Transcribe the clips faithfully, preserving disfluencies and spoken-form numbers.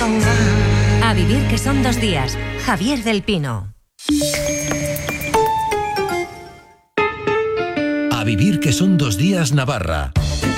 A vivir que son dos días. Javier del Pino. A vivir que son dos días Navarra.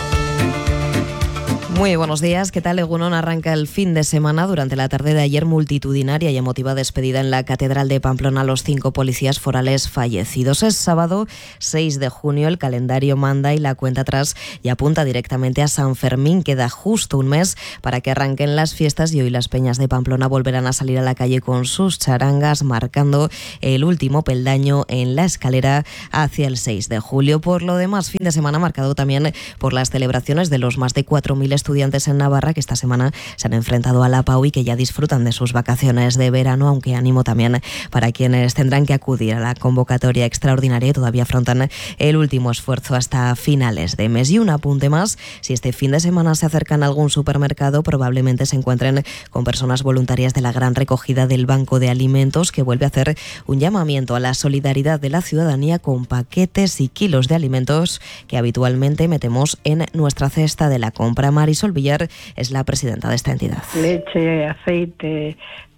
Muy buenos días, ¿qué tal? Egunon arranca el fin de semana. Durante la tarde de ayer, multitudinaria y emotiva despedida en la Catedral de Pamplona a los cinco policías forales fallecidos. Es sábado seis de junio, el calendario manda y la cuenta atrás y apunta directamente a San Fermín. Queda justo un mes para que arranquen las fiestas y hoy las peñas de Pamplona volverán a salir a la calle con sus charangas, marcando el último peldaño en la escalera hacia el seis de julio. Por lo demás, fin de semana marcado también por las celebraciones de los más de cuatro mil estudiantes estudiantes en Navarra que esta semana se han enfrentado a la P A U y que ya disfrutan de sus vacaciones de verano, aunque ánimo también para quienes tendrán que acudir a la convocatoria extraordinaria y todavía afrontan el último esfuerzo hasta finales de mes. Y un apunte más, si este fin de semana se acercan a algún supermercado, probablemente se encuentren con personas voluntarias de la gran recogida del Banco de Alimentos, que vuelve a hacer un llamamiento a la solidaridad de la ciudadanía con paquetes y kilos de alimentos que habitualmente metemos en nuestra cesta de la compra. Marisol Villar es la presidenta de esta entidad. Leche, aceite,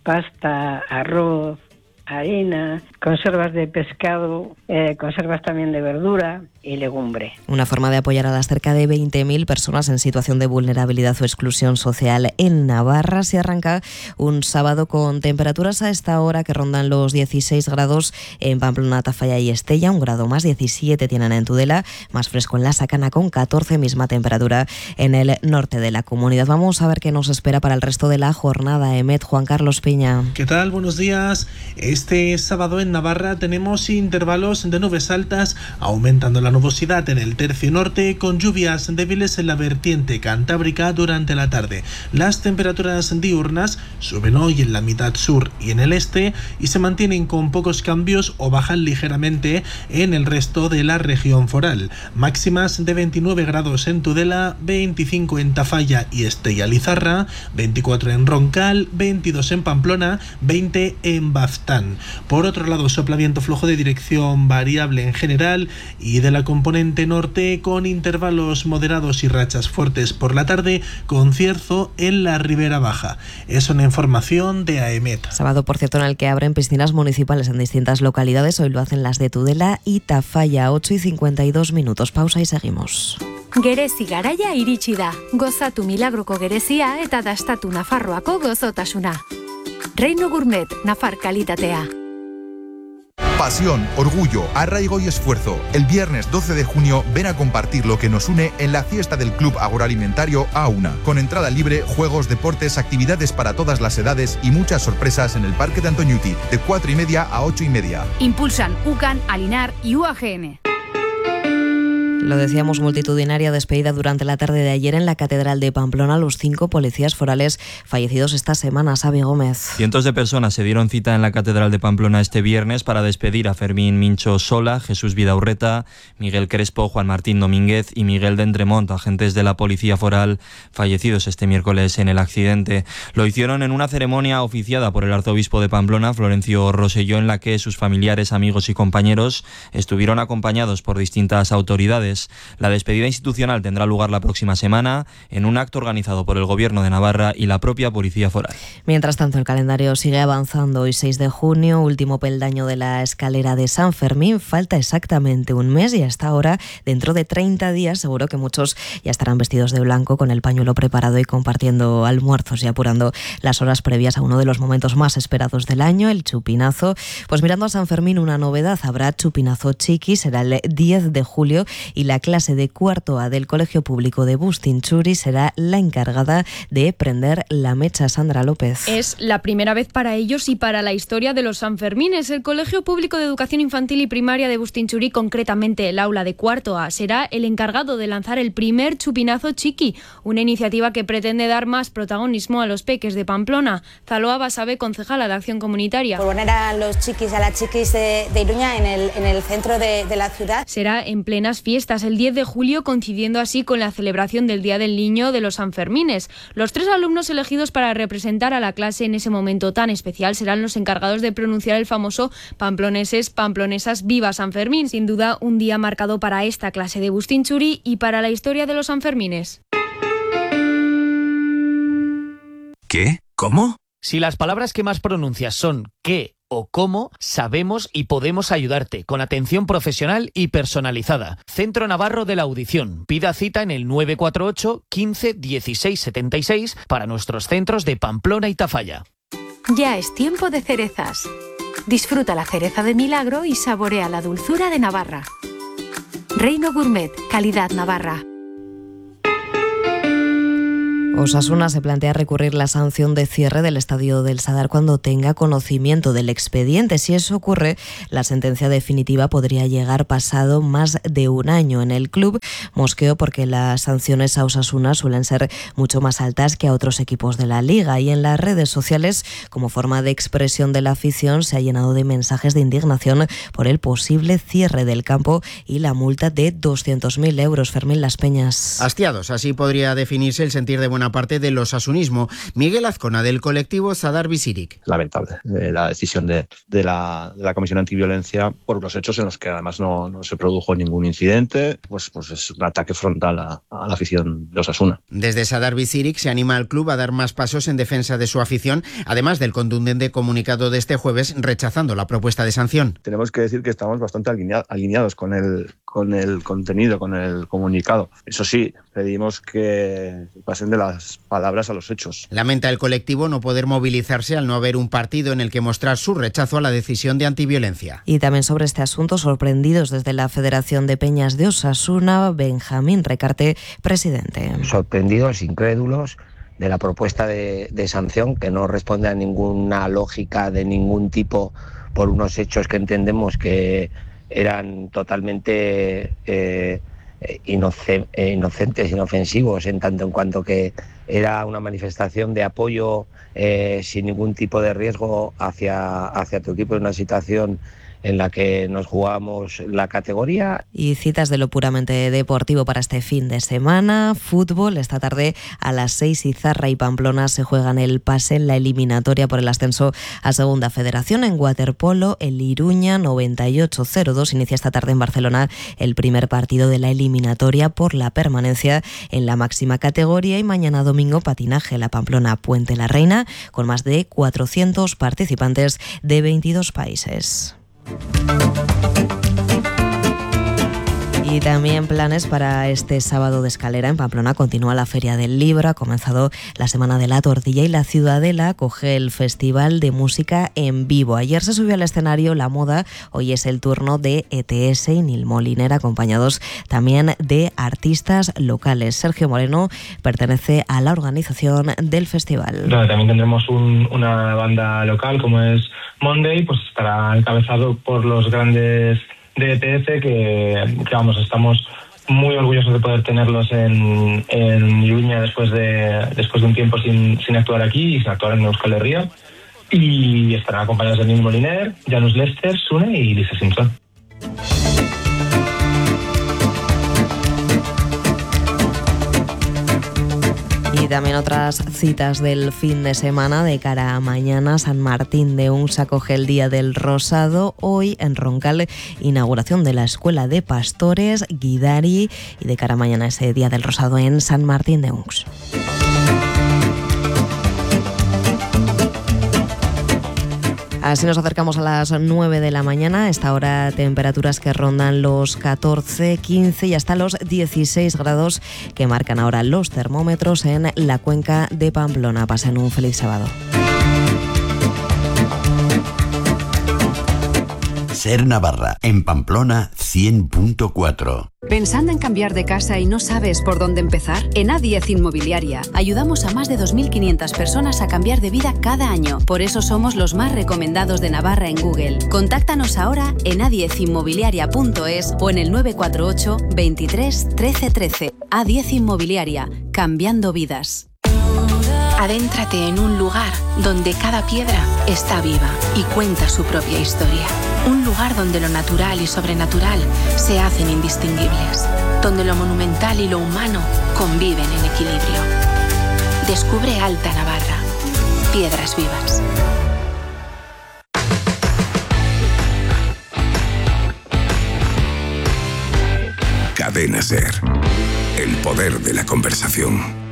pasta, arroz, harina, conservas de pescado, eh, conservas también de verdura y legumbre. Una forma de apoyar a las cerca de veinte mil personas en situación de vulnerabilidad o exclusión social en Navarra. Se arranca un sábado con temperaturas a esta hora que rondan los dieciséis grados en Pamplona, Tafalla y Estella, un grado más, diecisiete tienen en Tudela, más fresco en La Sacana con catorce, misma temperatura en el norte de la comunidad. Vamos a ver qué nos espera para el resto de la jornada. Emet, Juan Carlos Piña. ¿Qué tal? Buenos días. Este sábado en Navarra tenemos intervalos de nubes altas, aumentando la nubosidad en el tercio norte, con lluvias débiles en la vertiente cantábrica durante la tarde. Las temperaturas diurnas suben hoy en la mitad sur y en el este y se mantienen con pocos cambios o bajan ligeramente en el resto de la región foral. Máximas de veintinueve grados en Tudela, veinticinco en Tafalla y Estella Lizarra, veinticuatro en Roncal, veintidós en Pamplona, veinte en Baztán. Por otro lado, sopla viento flojo de dirección variable en general y de la componente norte, con intervalos moderados y rachas fuertes por la tarde, con cierzo en la ribera baja. Es una información de AEMET. Sábado, por cierto, en el que abren piscinas municipales en distintas localidades. Hoy lo hacen las de Tudela y Tafalla. Ocho y cincuenta y dos minutos. Pausa y seguimos. Gerezi garaia iritsi da. Gozatu milagroko gerezia eta dastatu Nafarroako gozotasuna. Reino Gourmet, Nafar kalitatea. Pasión, orgullo, arraigo y esfuerzo. El viernes doce de junio ven a compartir lo que nos une en la fiesta del Club Agroalimentario Auna. Con entrada libre, juegos, deportes, actividades para todas las edades y muchas sorpresas en el Parque de Antoñuti, de cuatro y media a ocho y media. Impulsan UCAN, Alinar y U A G N. Lo decíamos, multitudinaria despedida durante la tarde de ayer en la Catedral de Pamplona. Los cinco policías forales fallecidos esta semana. Xavi Gómez. Cientos de personas se dieron cita en la Catedral de Pamplona este viernes para despedir a Fermín Mincho Sola, Jesús Vidaurreta, Miguel Crespo, Juan Martín Domínguez y Miguel de Entremont, agentes de la Policía Foral fallecidos este miércoles en el accidente. Lo hicieron en una ceremonia oficiada por el arzobispo de Pamplona, Florencio Rosselló, en la que sus familiares, amigos y compañeros estuvieron acompañados por distintas autoridades. La despedida institucional tendrá lugar la próxima semana en un acto organizado por el Gobierno de Navarra y la propia Policía Foral. Mientras tanto, el calendario sigue avanzando. Hoy seis de junio, último peldaño de la escalera de San Fermín. Falta exactamente un mes y hasta ahora, dentro de treinta días, seguro que muchos ya estarán vestidos de blanco, con el pañuelo preparado y compartiendo almuerzos y apurando las horas previas a uno de los momentos más esperados del año, el chupinazo. Pues mirando a San Fermín, una novedad: habrá chupinazo chiqui, será el diez de julio y la clase de cuarto A del Colegio Público de Bustinchuri será la encargada de prender la mecha. Sandra López. Es la primera vez para ellos y para la historia de los Sanfermines. El Colegio Público de Educación Infantil y Primaria de Bustinchuri, concretamente el aula de cuarto A, será el encargado de lanzar el primer chupinazo chiqui, una iniciativa que pretende dar más protagonismo a los peques de Pamplona. Zaloa Basabe, concejala de Acción Comunitaria. Por poner a los chiquis, a las chiquis de, de Iruña en el, en el centro de, de la ciudad. Será en plenas fiestas, el diez de julio, coincidiendo así con la celebración del Día del Niño de los Sanfermines. Los tres alumnos elegidos para representar a la clase en ese momento tan especial serán los encargados de pronunciar el famoso Pamploneses, Pamplonesas, Viva San Fermín. Sin duda, un día marcado para esta clase de Bustinchuri y para la historia de los Sanfermines. ¿Qué? ¿Cómo? Si las palabras que más pronuncias son qué o cómo, sabemos y podemos ayudarte con atención profesional y personalizada. Centro Navarro de la Audición. Pida cita en el nueve cuatro ocho, quince, dieciséis setenta y seis para nuestros centros de Pamplona y Tafalla. Ya es tiempo de cerezas. Disfruta la cereza de Milagro y saborea la dulzura de Navarra. Reino Gourmet, calidad Navarra. Osasuna se plantea recurrir la sanción de cierre del Estadio del Sadar cuando tenga conocimiento del expediente. Si eso ocurre, la sentencia definitiva podría llegar pasado más de un año. En el club mosqueo porque las sanciones a Osasuna suelen ser mucho más altas que a otros equipos de la Liga, y en las redes sociales, como forma de expresión de la afición, se ha llenado de mensajes de indignación por el posible cierre del campo y la multa de doscientos mil euros. Fermín Las Peñas. Hastiados, así podría definirse el sentir de buena parte del osasunismo. Miguel Azcona, del colectivo Zadar Bisirik. Lamentable eh, la decisión de, de, la, de la Comisión Antiviolencia por los hechos en los que además no, no se produjo ningún incidente. Pues, pues es un ataque frontal a, a la afición de Osasuna. Desde Zadar Bisirik se anima al club a dar más pasos en defensa de su afición, además del contundente comunicado de este jueves rechazando la propuesta de sanción. Tenemos que decir que estamos bastante alineados con el, con el contenido, con el comunicado. Eso sí, pedimos que pasen de las palabras a los hechos. Lamenta el colectivo no poder movilizarse al no haber un partido en el que mostrar su rechazo a la decisión de antiviolencia. Y también sobre este asunto, sorprendidos desde la Federación de Peñas de Osasuna, Benjamín Recarte, presidente. Sorprendidos, incrédulos de la propuesta de, de sanción, que no responde a ninguna lógica de ningún tipo por unos hechos que entendemos que eran totalmente eh, inoce- inocentes, inofensivos, en tanto en cuanto que era una manifestación de apoyo eh, sin ningún tipo de riesgo hacia, hacia tu equipo en una situación en la que nos jugamos la categoría. Y citas de lo puramente deportivo para este fin de semana. Fútbol, esta tarde a las seis, Izarra y Pamplona se juegan el pase en la eliminatoria por el ascenso a Segunda Federación. En waterpolo, el Iruña noventa y ocho cero dos inicia esta tarde en Barcelona el primer partido de la eliminatoria por la permanencia en la máxima categoría. Y mañana domingo, patinaje, la Pamplona Puente la Reina, con más de cuatrocientos participantes de veintidós países. Y también planes para este sábado de Escalera. En Pamplona continúa la Feria del Libro, ha comenzado la Semana de la Tortilla y la Ciudadela acoge el Festival de Música en Vivo. Ayer se subió al escenario La Moda, hoy es el turno de E T S y Nil Moliner, acompañados también de artistas locales. Sergio Moreno pertenece a la organización del festival. Claro, también tendremos un, una banda local como es Monday, pues estará encabezado por los grandes de E T S que, que vamos, estamos muy orgullosos de poder tenerlos en, en Iruña después de después de un tiempo sin, sin actuar aquí y sin actuar en Euskal Herria, y estarán acompañados de Nil Moliner, Janus Lester, Sune y Lisa Simpson. Y también otras citas del fin de semana. De cara a mañana, San Martín de Uns acoge el Día del Rosado. Hoy en Roncal, inauguración de la Escuela de Pastores Guidari, y de cara a mañana ese Día del Rosado en San Martín de Uns. Así nos acercamos a las nueve de la mañana. A esta hora temperaturas que rondan los catorce, quince y hasta los dieciséis grados que marcan ahora los termómetros en la cuenca de Pamplona. Pasen un feliz sábado. Ser Navarra, en Pamplona cien punto cuatro. ¿Pensando en cambiar de casa y no sabes por dónde empezar? En A diez Inmobiliaria ayudamos a más de dos mil quinientas personas a cambiar de vida cada año. Por eso somos los más recomendados de Navarra en Google. Contáctanos ahora en a diez inmobiliaria punto es o en el nueve cuatro ocho, veintitrés, trece trece. A diez Inmobiliaria, cambiando vidas. Adéntrate en un lugar donde cada piedra está viva y cuenta su propia historia. Un lugar donde lo natural y sobrenatural se hacen indistinguibles. Donde lo monumental y lo humano conviven en equilibrio. Descubre Alta Navarra. Piedras vivas. Cadena SER. El poder de la conversación.